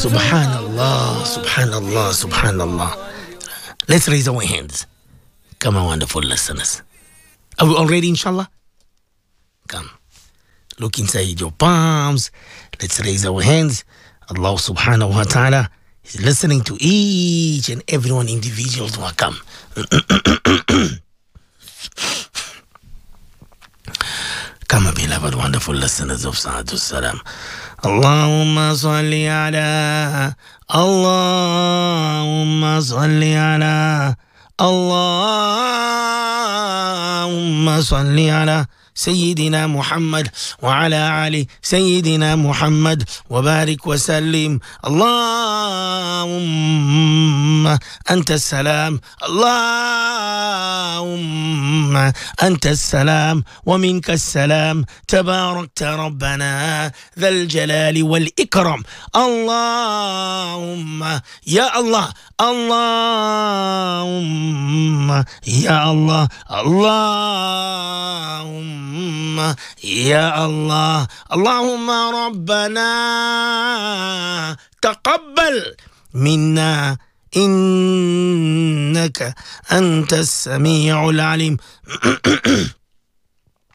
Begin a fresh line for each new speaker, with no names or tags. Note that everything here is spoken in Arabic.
Subhanallah, subhanallah, subhanallah. Let's raise our hands. Come on, wonderful listeners. Are we all ready, inshallah? Come. Look inside your palms. Let's raise our hands. Allah subhanahu wa ta'ala is listening to each and everyone individual to come. Come, beloved, wonderful listeners of Sa'atul Salam. Allahumma salli ala, Allahumma salli ala, Allahumma salli ala سيدنا محمد وعلى آل سيدنا محمد وبارك وسلم. اللهم أنت السلام، اللهم أنت السلام ومنك السلام، تباركت ربنا ذا الجلال والإكرام. اللهم يا الله، اللهم يا الله، اللهم يا الله، اللهم ربنا تقبل منا إنك أنت السميع العليم.